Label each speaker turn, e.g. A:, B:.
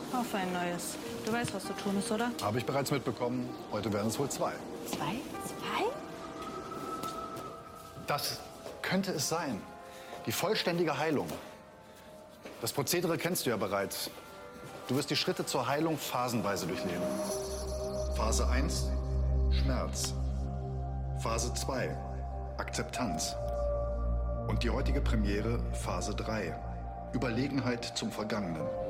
A: Auf ein neues. Du weißt, was zu tun ist, oder?
B: Habe ich bereits mitbekommen. Heute werden es wohl 2.
A: 2? 2?
B: Das könnte es sein. Die vollständige Heilung. Das Prozedere kennst du ja bereits. Du wirst die Schritte zur Heilung phasenweise durchleben. Phase 1, Schmerz. Phase 2, Akzeptanz. Und die heutige Premiere, Phase 3, Überlegenheit zum Vergangenen.